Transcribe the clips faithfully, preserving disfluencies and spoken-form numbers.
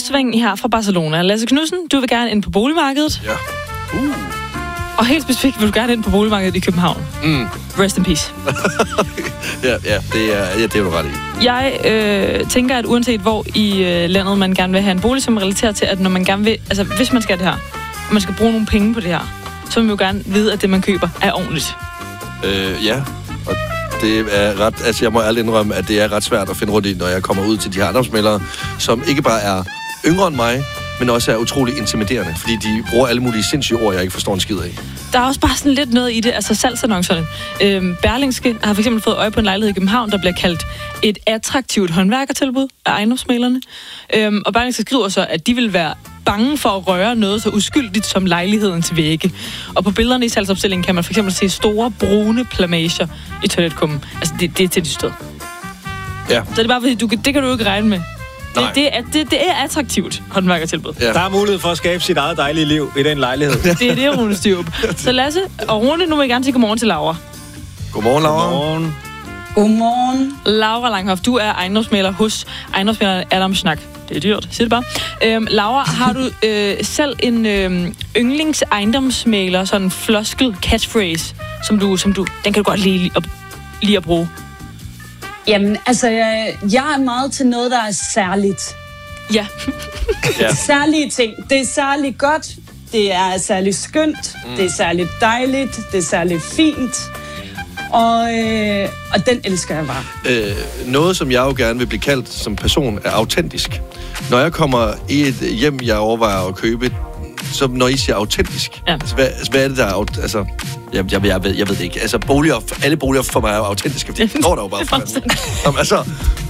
udsving her fra Barcelona. Lasse Knudsen, du vil gerne ind på boligmarkedet. Ja. Uh. Og helt specifikt vil du gerne ind på boligmarkedet i København. Mm. Rest in peace. ja, ja, det er, ja, det er du ret i. Jeg øh, tænker, at uanset hvor i øh, landet man gerne vil have en bolig, som relaterer til, at når man gerne vil, altså hvis man skal det her, og man skal bruge nogle penge på det her, så vil man jo gerne vide, at det man køber er ordentligt. Øh, ja, og det er ret, altså jeg må ærligt indrømme, at det er ret svært at finde rundt i, når jeg kommer ud til de her ejendomsmæglere, som ikke bare er yngre end mig, men også er utrolig intimiderende, fordi de bruger alle mulige sindssyge ord, jeg ikke forstår en skid af. Der er også bare sådan lidt noget i det, altså salgsannoncerne. Øhm, Berlingske har for eksempel fået øje på en lejlighed i København, der bliver kaldt et attraktivt håndværkertilbud af ejendomsmæglerne. Øhm, og Berlingske skriver så, at de vil være bange for at røre noget så uskyldigt som lejlighedens vægge. Og på billederne i salgsopstillingen kan man for eksempel se store brune plamager i toiletkummen. Altså, det, det er til de stød. Ja. Så det er bare fordi, du, det kan du ikke regne med. Det, det, er, det, det er attraktivt håndværkertilbud. Ja. Der er mulighed for at skabe sit eget dejlige liv i den lejlighed. Det er det, Rune Styrup. Så Lasse og Rune, nu vil jeg gerne sige godmorgen til Laura. Godmorgen, Laura. Godmorgen. Godmorgen. Laura Langhoff, du er ejendomsmægler hos ejendomsmægleren Adam Schnack. Det er dyrt, sig det bare. Øhm, Laura, har du øh, selv en øh, yndlingsejendomsmægler, sådan en floskel catchphrase, som du, som du, den kan du godt lide at, lide at bruge? Jamen, altså, jeg, jeg er meget til noget, der er særligt. Ja. ja. Særlige ting. Det er særligt godt, det er særligt skønt, mm. det er særligt dejligt, det er særligt fint. Og, øh, og den elsker jeg bare. Øh, noget, som jeg jo gerne vil blive kaldt som person, er autentisk. Når jeg kommer i et hjem, jeg overvejer at købe, så når I siger autentisk, ja. altså, hvad, altså, hvad er det, der er... Altså, jeg, jeg, jeg, ved, jeg ved det ikke. Altså, boliger, alle boliger for mig er jo autentiske, fordi det går der jo bare for. Altså...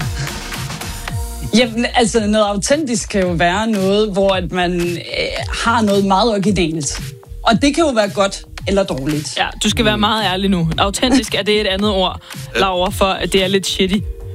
Jamen, altså, noget autentisk kan jo være noget, hvor at man øh, har noget meget originalt. Og det kan jo være godt eller dårligt. Ja, du skal være meget ærlig nu. Autentisk er det et andet ord, Laura, for at det er lidt shitty.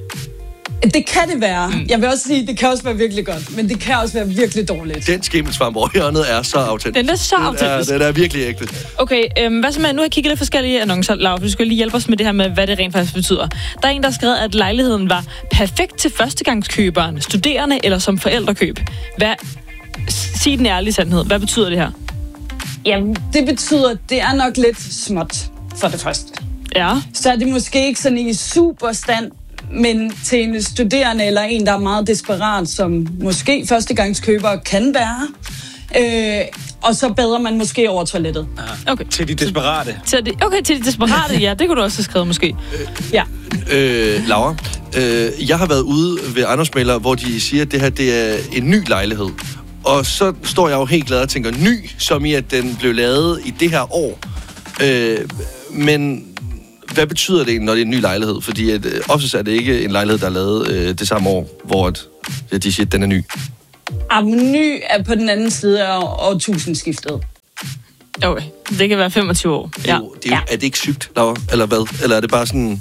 Det kan det være. Mm. Jeg vil også sige, det kan også være virkelig godt, men det kan også være virkelig dårligt. Den skimmelsvamp over hjørnet er så autentisk. Den er så autentisk. Den er, den er virkelig ægte. Okay, øhm, hvad så med, nu har jeg kigget lidt forskellige annoncer, Laura, for du skal lige hjælpe os med det her med, hvad det rent faktisk betyder. Der er en, der har skrevet, at lejligheden var perfekt til førstegangskøberen, studerende eller som forældrekøb. Hvad, sig den ærlige sandhed. Hvad betyder det her? Jamen, det betyder, at det er nok lidt småt for det første. Ja. Så er det måske ikke sådan i superstand, men til en studerende eller en, der er meget desperat, som måske førstegangskøber kan være. Øh, og så bedre man måske over toilettet. Ja. Okay. Til de desperate. Til de, okay, til de desperate, ja. Det kunne du også have skrevet måske. Ja. Øh, Laura, øh, jeg har været ude ved ejendomsmæglere, hvor de siger, at det her det er en ny lejlighed. Og så står jeg jo helt glad og tænker, ny, som i at den blev lavet i det her år. Øh, men hvad betyder det, når det er en ny lejlighed? Fordi at, øh, oftest er det ikke en lejlighed, der er lavet øh, det samme år, hvor at, ja, de siger, at den er ny. Jamen, ny er på den anden side af årtusindskiftet. Okay, det kan være femogtyve år. Det er, jo, det er, jo, ja. Er det ikke sygt, Laura? Eller hvad? Eller er det bare sådan...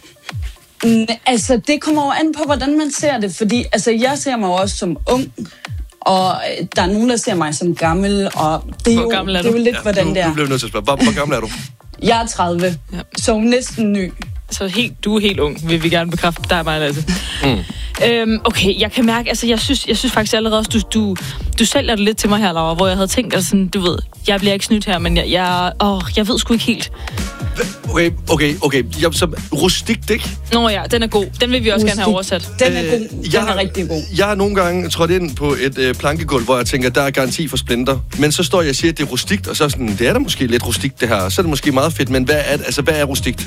Mm, altså, det kommer jo an på, hvordan man ser det. Fordi altså, jeg ser mig også som ung, og der er nogen, der ser mig som gammel, og det er, jo, gammel er det er jo lidt, ja, hvordan nu, det er. Nu bliver nødt til at spørge. Hvor, hvor gammel er du? Jeg er tredive, ja. Så næsten ny. Så helt, du er helt ung, vil vi gerne bekræfte. Der er mig, Lasse. Mm. Øhm, okay, jeg kan mærke, altså jeg synes, jeg synes faktisk allerede, du, du, du sælger det lidt til mig her, Laura, hvor jeg havde tænkt, altså sådan, du ved, jeg bliver ikke snydt her, men jeg, jeg, åh, jeg ved sgu ikke helt. Okay, okay, okay. Jeg, så rustikt, ikke? Nå ja, den er god. Den vil vi også Rustik. Gerne have oversat. Den er god. Den jeg, er rigtig god. Jeg har nogle gange trådt ind på et øh, plankegulv, hvor jeg tænker, der er garanti for splinter. Men så står jeg og siger, at det er rustikt, og så er sådan, det er da måske lidt rustikt, det her. Så er det måske meget fedt, men hvad er, altså, hvad er rustikt?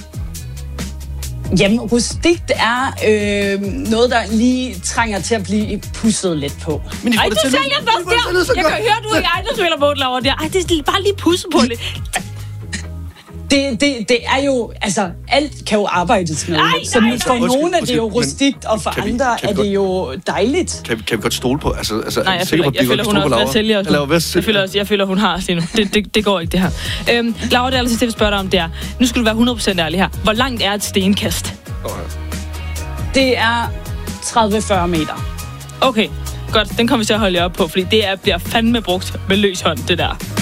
Jamen, rustikt er øh, noget, der lige trænger til at blive pusset lidt på. Men Ej, du sælger den også der! Jeg kan høre, du er i ejendomsmæglermode, Laura, der. Ej, det er bare lige pusset på lidt. Det, det, det er jo, altså, alt kan jo arbejdes med. Ej, så nej, for nej. nogen er det jo rustikt, og for vi, andre er det jo dejligt. Kan, kan vi godt stole på? Altså, altså, nej, jeg føler, jeg føler hun også vil sælge os. Jeg føler også, jeg føler, hun har lige nu. Det, det, det går ikke, det her. Øhm, Laura, det er altså det, vi spørger dig om, det er. Nu skal du være hundrede procent ærlig her. Hvor langt er et stenkast? Det er tredive til fyrre meter. Okay, godt. Den kommer vi til at holde jer op på, fordi det er, bliver fandme brugt med løs hånd, det der.